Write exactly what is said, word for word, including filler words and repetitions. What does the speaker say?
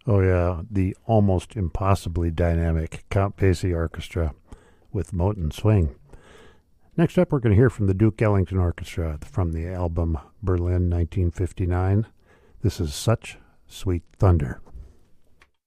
Oh, yeah, the almost impossibly dynamic Count Basie Orchestra with Moten Swing. Next up, we're going to hear from the Duke Ellington Orchestra from the album Berlin nineteen fifty-nine. This is Such Sweet Thunder.